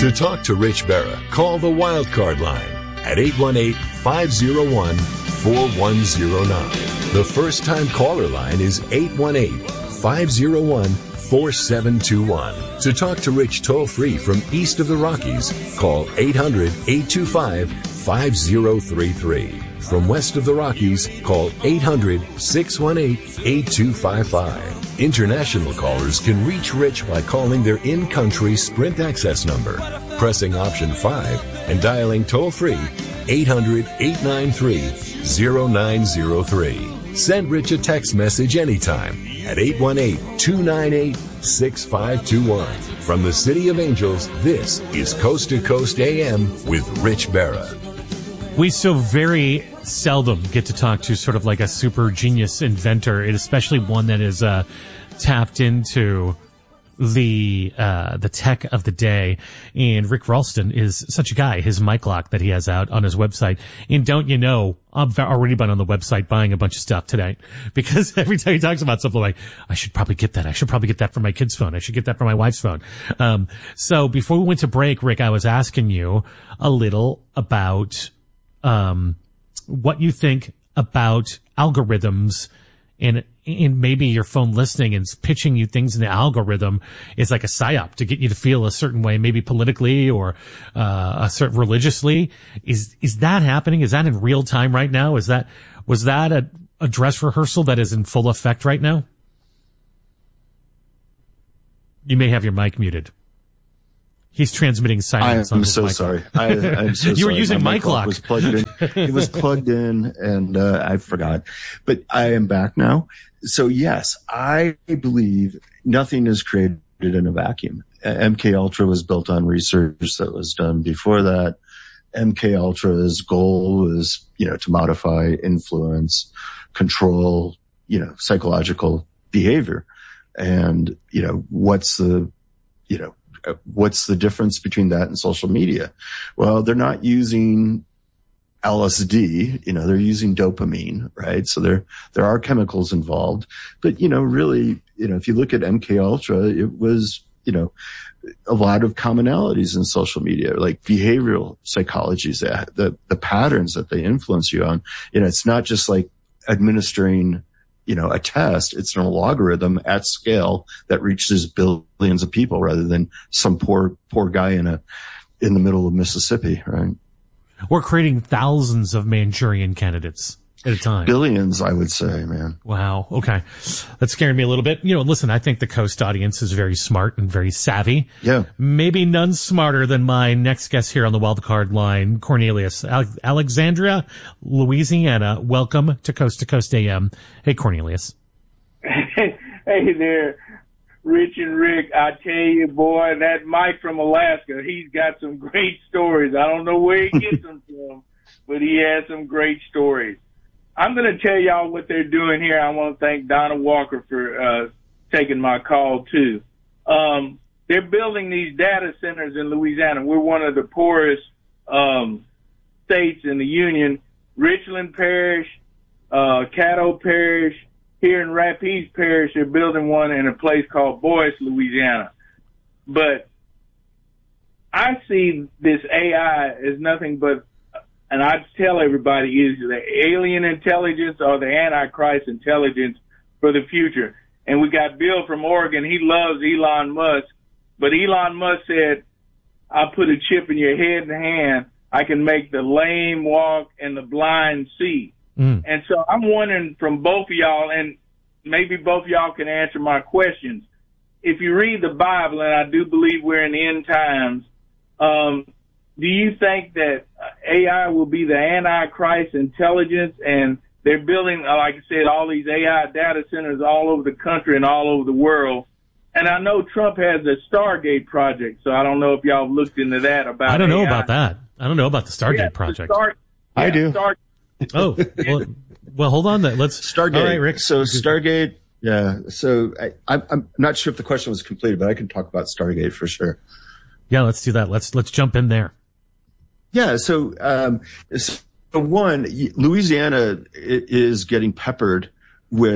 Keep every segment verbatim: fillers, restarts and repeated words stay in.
To talk to Rich Berra, call the Wildcard line at eight one eight, five oh one, four one oh nine. The first-time caller line is eight one eight, five oh one, four seven two one. To talk to Rich toll-free from east of the Rockies, call eight hundred, eight two five, five oh three three. From west of the Rockies, call eight hundred, six one eight, eight two five five. International callers can reach Rich by calling their in-country Sprint access number, pressing option five, and dialing toll-free eight hundred, eight nine three, oh nine oh three. Send Rich a text message anytime at eight one eight, two nine eight, six five two one. From the City of Angels, this is Coast to Coast A M with Rich Berra. We so very seldom get to talk to sort of like a super genius inventor, and especially one that is uh, tapped into the uh, the tech of the day. And Rick Ralston is such a guy. His mic lock that he has out on his website. And don't you know, I've already been on the website buying a bunch of stuff today, because every time he talks about something, like, I should probably get that. I should probably get that for my kid's phone. I should get that for my wife's phone. Um, so before we went to break, Rick, I was asking you a little about um, what you think about algorithms, and and maybe your phone listening and pitching you things in the algorithm is like a psyop to get you to feel a certain way, maybe politically or uh, a certain religiously. Is is that happening? Is that in real time right now? Is that was that a, a dress rehearsal that is in full effect right now? You may have your mic muted. He's transmitting silence. I am on his so mic. sorry. I, I'm so you sorry. were using My mic lock. Was plugged in. It was plugged in, and uh, I forgot. But I am back now. So yes, I believe nothing is created in a vacuum. M K Ultra was built on research that was done before that. M K Ultra's goal was, you know, to modify, influence, control, you know, psychological behavior. And, you know, what's the, you know, what's the difference between that and social media? Well, they're not using L S D, you know, they're using dopamine, right? So there, there are chemicals involved, but, you know, really, you know, if you look at M K Ultra, it was, you know, a lot of commonalities in social media, like behavioral psychologies, the, the patterns that they influence you on. You know, it's not just like administering, you know, a test. It's an algorithm at scale that reaches billions of people rather than some poor, poor guy in a, in the middle of Mississippi, right? We're creating thousands of Manchurian candidates at a time. Billions, I would say, man. Wow. Okay. That scared me a little bit. You know, listen, I think the Coast audience is very smart and very savvy. Yeah. Maybe none smarter than my next guest here on the wildcard line, Cornelius. Ale- Alexandria, Louisiana. Welcome to Coast to Coast A M. Hey, Cornelius. Hey there, Rich and Rick. I tell you, boy, that Mike from Alaska, he's got some great stories. I don't know where he gets them from, but he has some great stories. I'm going to tell y'all what they're doing here. I want to thank Donna Walker for uh, taking my call, too. Um, they're building these data centers in Louisiana. We're one of the poorest um, states in the Union. Richland Parish, uh, Caddo Parish, here in Rapides Parish, they're building one in a place called Boyce, Louisiana. But I see this A I as nothing but, and I tell everybody, is the alien intelligence or the Antichrist intelligence for the future. And we got Bill from Oregon. He loves Elon Musk. But Elon Musk said, I'll put a chip in your head and hand. I can make the lame walk and the blind see. Mm. And so I'm wondering from both of y'all, and maybe both of y'all can answer my questions. If you read the Bible, and I do believe we're in the end times, um, do you think that A I will be the Antichrist intelligence, and they're building, like I said, all these A I data centers all over the country and all over the world? And I know Trump has the Stargate project, so I don't know if y'all have looked into that about I don't know A I. about that. I don't know about the Stargate yeah, project. The Star, yeah, I do. Star, oh, well, well, hold on. Then. Let's Stargate. All right, Rick. So Stargate, yeah. So I, I'm, I'm not sure if the question was completed, but I can talk about Stargate for sure. Yeah, let's do that. Let's let's jump in there. Yeah. So, um, so one, Louisiana is getting peppered with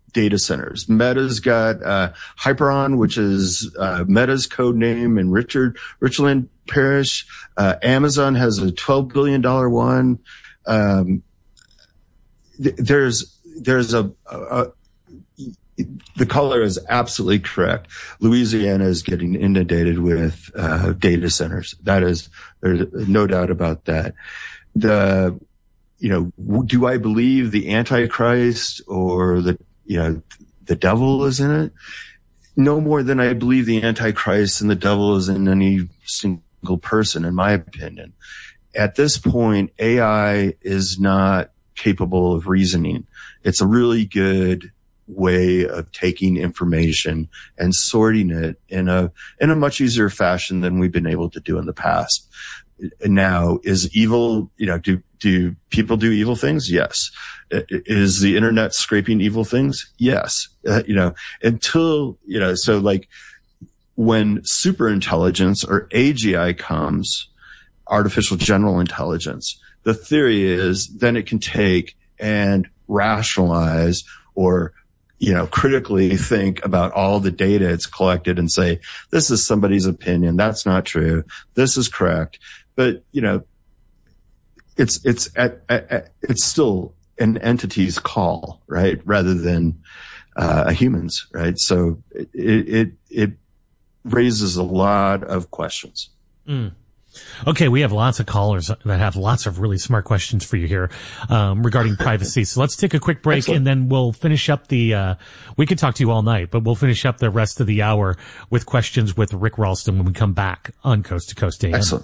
data centers. Meta's got uh, Hyperon, which is uh, Meta's code name, and Richard Richland Parish. Uh, Amazon has a twelve billion dollars one. Um, th- there's there's a, a, a the caller is absolutely correct. Louisiana is getting inundated with uh, data centers. That is, there's no doubt about that. The, you know, do I believe the Antichrist or the, you know, the devil is in it? No more than I believe the Antichrist and the devil is in any single person, in my opinion. At this point, A I is not capable of reasoning. It's a really good way of taking information and sorting it in a in a much easier fashion than we've been able to do in the past. Now, is evil, you know, do do people do evil things? Yes. Is the internet scraping evil things? Yes. Uh, you know, until, you know, so like when super intelligence or A G I comes, artificial general intelligence, the theory is then it can take and rationalize or, you know, critically think about all the data it's collected and say, this is somebody's opinion. That's not true. This is correct. But, you know, it's, it's, at, at, at, it's still an entity's call, right? Rather than, uh, a human's, right? So it, it, it raises a lot of questions. Mm. Okay, we have lots of callers that have lots of really smart questions for you here um, regarding privacy. So let's take a quick break. Excellent. And then we'll finish up the, uh, we could talk to you all night, but we'll finish up the rest of the hour with questions with Rick Ralston when we come back on Coast to Coast A M. Excellent.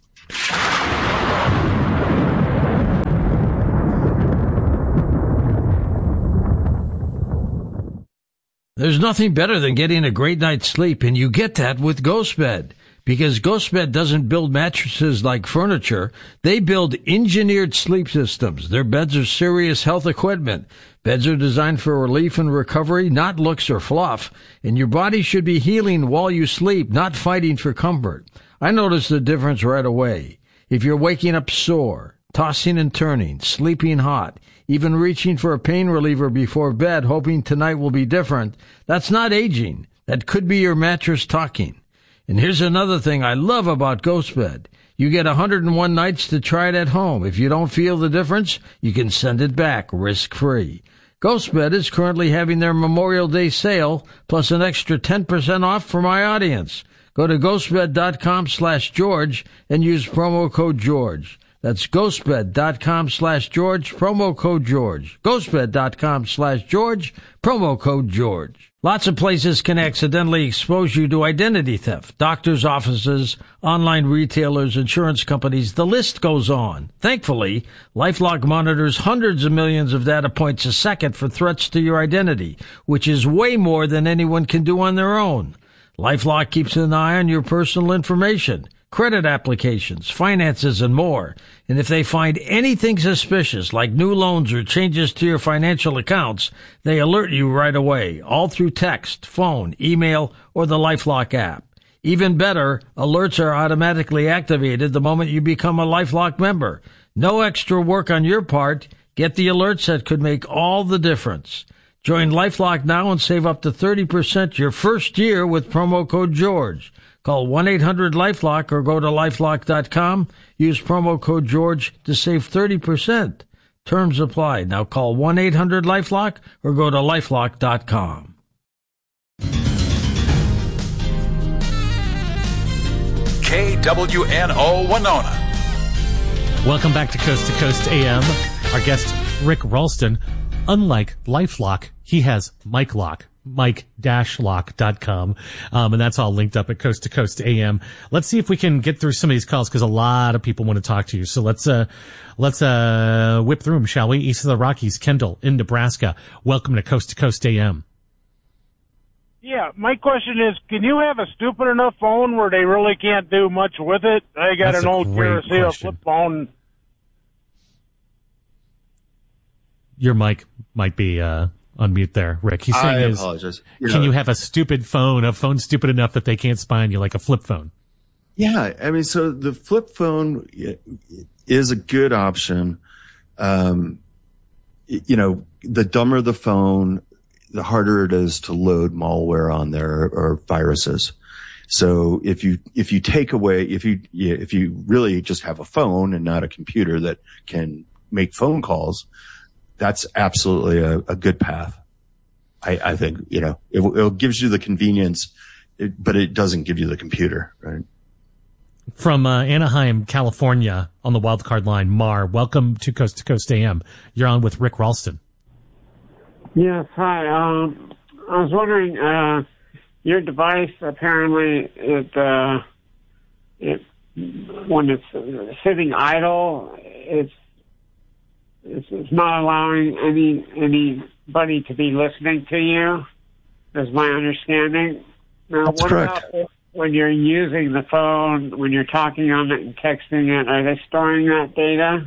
There's nothing better than getting a great night's sleep, and you get that with GhostBed. Because GhostBed doesn't build mattresses like furniture, they build engineered sleep systems. Their beds are serious health equipment. Beds are designed for relief and recovery, not looks or fluff. And your body should be healing while you sleep, not fighting for comfort. I noticed the difference right away. If you're waking up sore, tossing and turning, sleeping hot, even reaching for a pain reliever before bed, hoping tonight will be different, that's not aging. That could be your mattress talking. And here's another thing I love about GhostBed. You get one hundred one nights to try it at home. If you don't feel the difference, you can send it back risk-free. GhostBed is currently having their Memorial Day sale, plus an extra ten percent off for my audience. Go to ghostbed.com slash George and use promo code George. That's ghostbed.com slash George, promo code George. ghostbed.com slash George, promo code George. Lots of places can accidentally expose you to identity theft. Doctors' offices, online retailers, insurance companies, the list goes on. Thankfully, LifeLock monitors hundreds of millions of data points a second for threats to your identity, which is way more than anyone can do on their own. LifeLock keeps an eye on your personal information, credit applications, finances, and more. And if they find anything suspicious, like new loans or changes to your financial accounts, they alert you right away, all through text, phone, email, or the LifeLock app. Even better, alerts are automatically activated the moment you become a LifeLock member. No extra work on your part. Get the alerts that could make all the difference. Join LifeLock now and save up to thirty percent your first year with promo code George. Call one eight hundred LifeLock or go to lifelock dot com. Use promo code George to save thirty percent. Terms apply. Now call one eight hundred LifeLock or go to lifelock dot com. K W N O Winona. Welcome back to Coast to Coast A M. Our guest, Rick Ralston. Unlike LifeLock, he has MikeLock. mike dash lock dot com. Um, and that's all linked up at Coast to Coast A M. Let's see if we can get through some of these calls because a lot of people want to talk to you. So let's, uh, let's, uh, whip through them, shall we? East of the Rockies, Kendall in Nebraska. Welcome to Coast to Coast A M. Yeah, my question is, can you have a stupid enough phone where they really can't do much with it? I got That's an old Duracell question. flip phone. Your mic might be, uh, on mute there, Rick. He's saying I is, apologize. You can know, you have a stupid phone, a phone stupid enough that they can't spy on you like a flip phone? Yeah, I mean, so the flip phone is a good option. Um, you know, the dumber the phone, the harder it is to load malware on there or viruses. So if you, if you take away, if you, if you really just have a phone and not a computer that can make phone calls, that's absolutely a, a good path. I, I think, you know, it, it gives you the convenience, it, but it doesn't give you the computer, right? From uh, Anaheim, California, on the wildcard line, Mar, welcome to Coast to Coast A M. You're on with Rick Ralston. Yes, hi. Um, I was wondering, uh, your device apparently it uh, it when it's sitting idle, it's it's, it's not allowing any anybody to be listening to you. Is my understanding. Now, That's what correct. about if, when you're using the phone, when you're talking on it and texting it? Are they storing that data?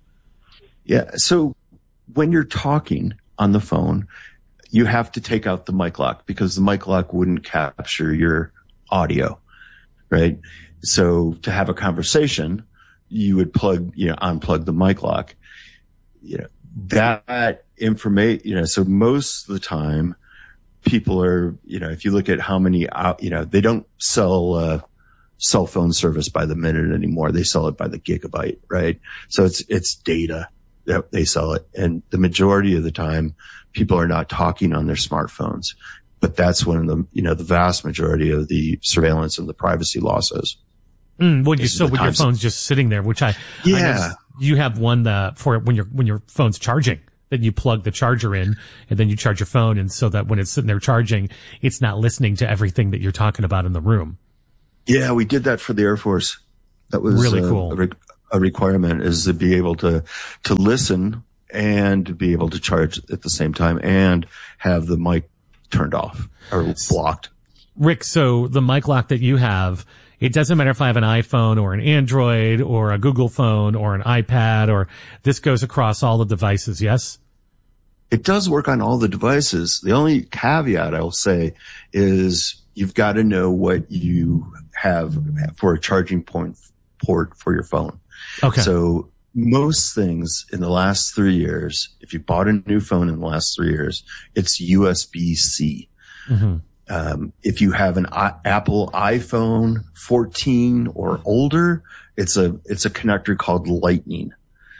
Yeah. So when you're talking on the phone, you have to take out the mic lock because the mic lock wouldn't capture your audio, right? So to have a conversation, you would plug, you know, unplug the mic lock. You know, that information, you know, so most of the time people are, you know, if you look at how many, out, you know, they don't sell, uh, cell phone service by the minute anymore. They sell it by the gigabyte, right? So it's, it's data that they sell it. And the majority of the time, people are not talking on their smartphones, but that's when the, you know, the vast majority of the surveillance and the privacy losses. Mm, well, you so with your phone's just sitting there, which I, yeah, I know you have one that for when your when your phone's charging, that you plug the charger in and then you charge your phone, and so that when it's sitting there charging, it's not listening to everything that you're talking about in the room. Yeah, we did that for the Air Force. That was really uh, cool. A, re- a requirement is to be able to to listen and to be able to charge at the same time and have the mic turned off or blocked. Rick, so the mic lock that you have, it doesn't matter if I have an iPhone or an Android or a Google phone or an iPad, or this goes across all the devices, yes? It does work on all the devices. The only caveat I'll say is you've got to know what you have for a charging point port for your phone. Okay. So most things in the last three years, if you bought a new phone in the last three years, it's U S B C. Mm-hmm. Um, if you have an I- Apple iPhone fourteen or older, it's a, it's a connector called Lightning.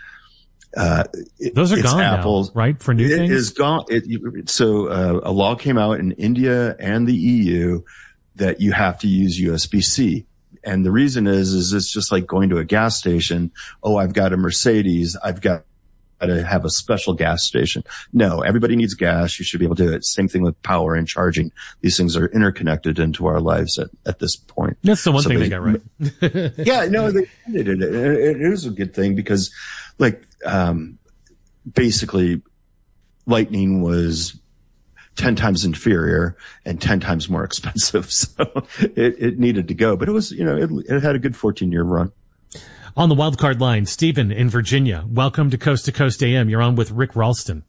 Uh, it, Those are it's gone Apple's, now, right? For new it things? It is gone. It, so, uh, a law came out in India and the E U that you have to use U S B C. And the reason is, is it's just like going to a gas station. Oh, I've got a Mercedes. I've got to have a special gas station. No, everybody needs gas. You should be able to do it. Same thing with power and charging. These things are interconnected into our lives at, at this point. That's the one so thing they, they got right. Yeah, no, they did it. It is a good thing because, like, um, basically, Lightning was ten times inferior and ten times more expensive. So it, it needed to go, but it was, you know, it, it had a good fourteen year run. On the wildcard line, Stephen in Virginia. Welcome to Coast to Coast A M. You're on with Rick Ralston.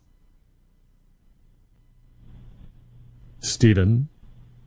Stephen.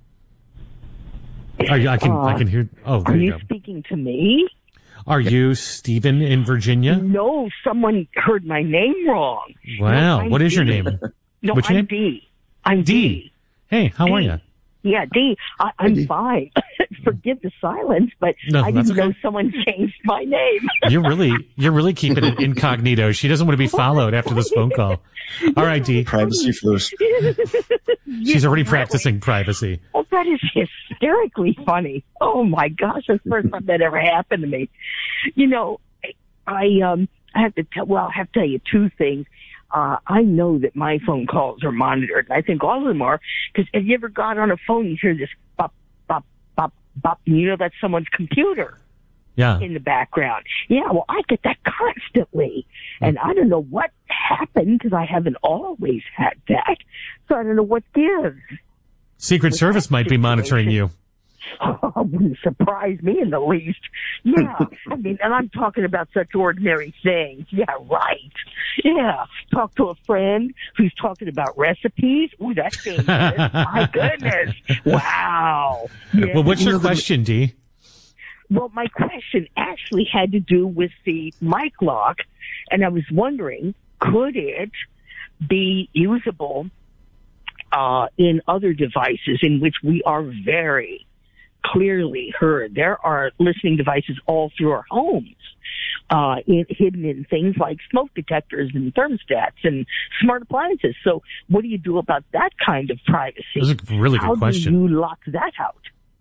Are you, I can, uh, I can hear. Oh, there are you, you go. speaking to me? Are you Stephen in Virginia? No, someone heard my name wrong. Wow. No, what is D. your name? No, What's I'm your name? D. I'm D. D. Hey, how D. are you? Yeah, D. I, I'm D. fine. Forgive the silence, but No, I that's didn't okay. know someone changed my name. You're really, you're really keeping it incognito. She doesn't want to be followed after this phone call. All right, D. Privacy first. She's already practicing privacy. Oh, that is hysterically funny. Oh my gosh, that's the first time that ever happened to me. You know, I, um, I have to tell, well, I have to tell you two things. Uh, I know that my phone calls are monitored. I think all of them are, because have you ever got on a phone and you hear this bop, bop, bop, bop, and you know that's someone's computer. Yeah. In the background. Yeah, well, I get that constantly. And I don't know what happened, because I haven't always had that. So I don't know what gives. Secret With Service that might be monitoring you. Oh, it wouldn't surprise me in the least. Yeah, I mean, and I'm talking about such ordinary things. Yeah, right. Yeah, talk to a friend who's talking about recipes. Ooh, that's dangerous. My goodness. Wow. Yeah. Well, what's your question, D? Well, my question actually had to do with the mic lock, and I was wondering, could it be usable uh, in other devices in which we are very clearly heard. There are listening devices all through our homes, uh, in, hidden in things like smoke detectors and thermostats and smart appliances. So what do you do about that kind of privacy? That's a really good How question. do you lock that out?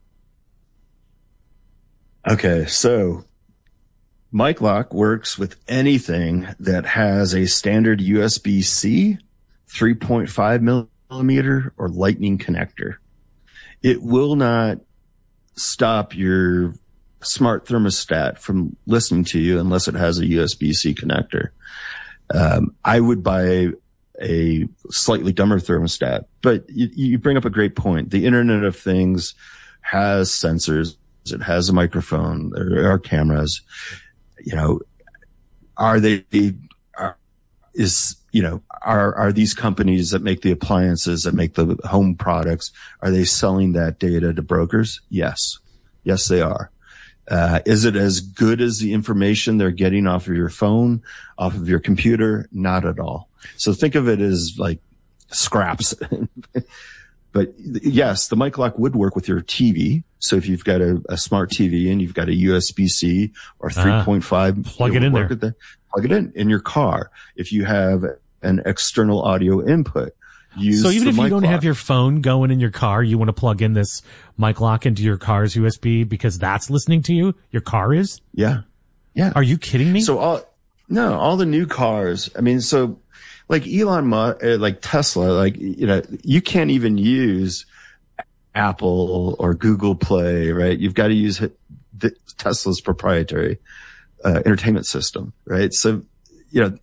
Okay, so MikeLock works with anything that has a standard U S B C, three point five millimeter, or Lightning connector. It will not stop your smart thermostat from listening to you unless it has a U S B C connector. Um, I would buy a slightly dumber thermostat, but you, you bring up a great point. The Internet of Things has sensors. It has a microphone. There are cameras. You know, are they, are, is, you know, are, are these companies that make the appliances, that make the home products, are they selling that data to brokers? Yes. Yes, they are. Uh, is it as good as the information they're getting off of your phone, off of your computer? Not at all. So think of it as like scraps. But yes, the MikeLock would work with your T V. So if you've got a, a smart T V and you've got a U S B C or three point five, ah, plug it, it in there. The, plug it in in your car. If you have an external audio input, use so even the if you don't MikeLock. have your phone going in your car, you want to plug in this MikeLock into your car's U S B because that's listening to you. Your car is. Yeah, yeah. Are you kidding me? So all no, all the new cars. I mean, so. Like Elon Musk, like Tesla, like, you know, you can't even use Apple or Google Play, right? You've got to use the, Tesla's proprietary uh, entertainment system, right? So, you know,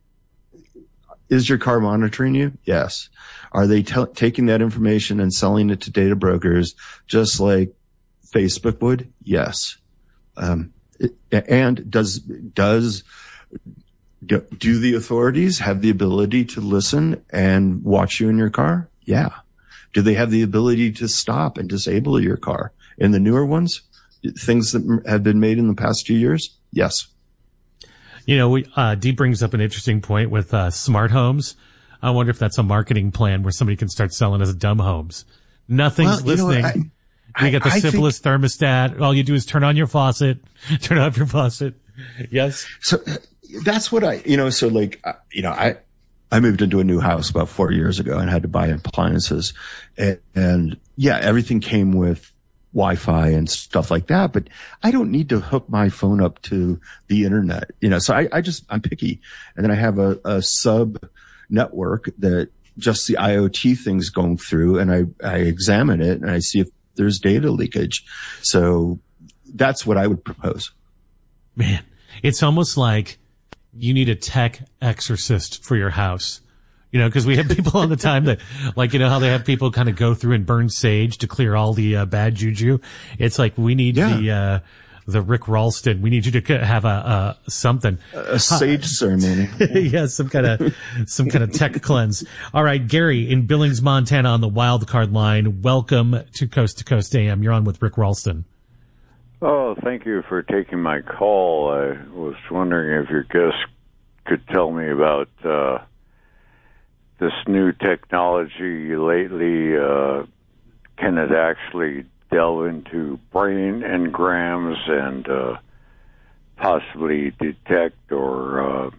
is your car monitoring you? Yes. Are they t- taking that information and selling it to data brokers just like Facebook would? Yes. Um, it, and does, does, Do the authorities have the ability to listen and watch you in your car? Yeah. Do they have the ability to stop and disable your car? In the newer ones, things that have been made in the past few years? Yes. You know, we, uh, Dee brings up an interesting point with uh, smart homes. I wonder if that's a marketing plan where somebody can start selling as dumb homes. Nothing's Well, you know, listening. I, you get the I simplest think, thermostat. All you do is turn on your faucet, turn off your faucet. Yes. So that's what I, you know, so like, you know, I, I moved into a new house about four years ago and had to buy appliances. And, and yeah, everything came with Wi-Fi and stuff like that, but I don't need to hook my phone up to the internet, you know, so I, I just, I'm picky. And then I have a, a sub network that just the IoT things going through, and I, I examine it and I see if there's data leakage. So that's what I would propose. Man, it's almost like you need a tech exorcist for your house. You know, because we have people all the time that, like, you know, how they have people kind of go through and burn sage to clear all the uh, bad juju. It's like we need Yeah. the uh, the Rick Ralston. We need you to have a, a something, A sage ceremony. yeah, some kind of some kind of tech cleanse. All right, Gary in Billings, Montana, on the wild card line. Welcome to Coast to Coast A M. You're on with Rick Ralston. Oh, thank you for taking my call. I was wondering if your guest could tell me about uh, this new technology lately. Uh, can it actually delve into brain engrams and uh, possibly detect or, uh,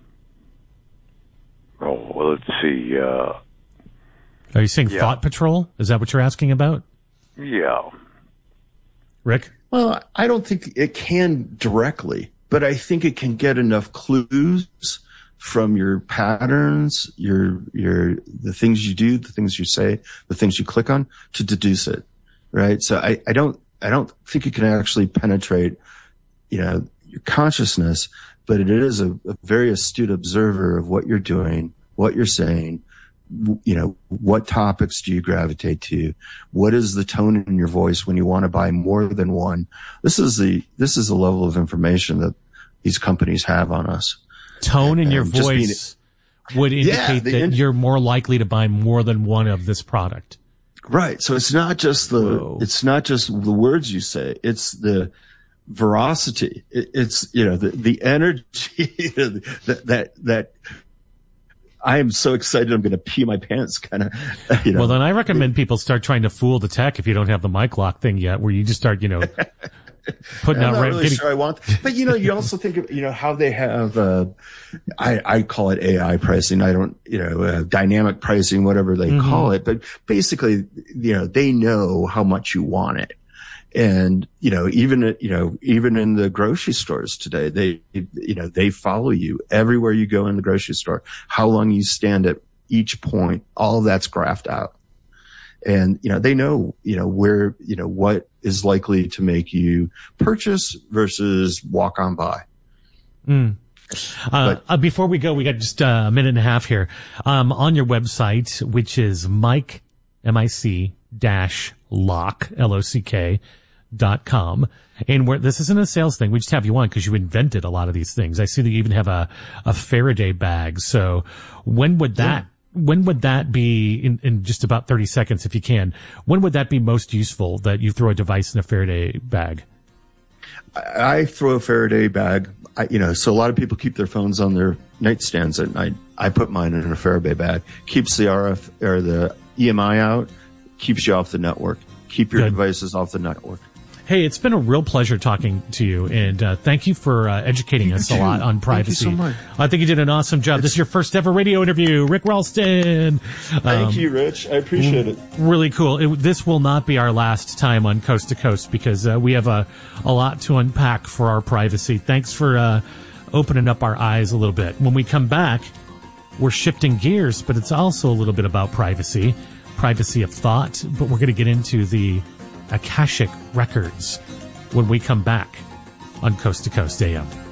oh, well, let's see. Uh, Are you saying yeah. Thought Patrol? Is that what you're asking about, yeah. Rick? Well, I don't think it can directly, but I think it can get enough clues from your patterns, your, your, the things you do, the things you say, the things you click on to deduce it. Right. So I, I don't, I don't think it can actually penetrate, you know, your consciousness, but it is a, a very astute observer of what you're doing, what you're saying, you know, what topics do you gravitate to? What is the tone in your voice when you want to buy more than one? This is the, this is the level of information that these companies have on us. Tone in your Um, just being- voice would indicate Yeah, the that in- you're more likely to buy more than one of this product. Right. So it's not just the, Whoa. it's not just the words you say. It's the veracity. It, it's, you know, the, the energy that, that, that I am so excited I'm going to pee my pants, kind of. You know. Well, then I recommend people start trying to fool the tech if you don't have the mic lock thing yet, where you just start, you know, putting I'm out not right. really Getting, sure I want, but you know, you also think of, you know, how they have, uh, I, I call it A I pricing. I don't, you know, uh, dynamic pricing, whatever they mm-hmm. call it, but basically, you know, they know how much you want it. And, you know, even, at, you know, even in the grocery stores today, they, you know, they follow you everywhere you go in the grocery store, how long you stand at each point, all of that's graphed out. And, you know, they know, you know, where, you know, what is likely to make you purchase versus walk on by. Mm. Uh, but, uh, before we go, we got just uh, a minute and a half here. Um, on your website, which is Mike, M I C dash lock, L O C K dot com. And where this isn't a sales thing. We just have you on because you invented a lot of these things. I see that you even have a, a Faraday bag. So when would that, yeah. when would that be in, in just about thirty seconds, if you can, when would that be most useful that you throw a device in a Faraday bag? I, I throw a Faraday bag. I, you know, so a lot of people keep their phones on their nightstands at night. I put mine in a Faraday bag. Keeps the R F or the E M I out. Keeps you off the network. Keep your Good. devices off the network. Hey, it's been a real pleasure talking to you, and uh, thank you for uh, educating us a lot on privacy. Thank you so much. I think you did an awesome job. It's, this is your first ever radio interview, Rick Ralston. Thank um, you, Rich. I appreciate it. Really cool. It, this will not be our last time on Coast to Coast because uh, we have a, a lot to unpack for our privacy. Thanks for uh, opening up our eyes a little bit. When we come back, we're shifting gears, but it's also a little bit about privacy. Privacy of thought, but we're going to get into the Akashic Records when we come back on Coast to Coast A M.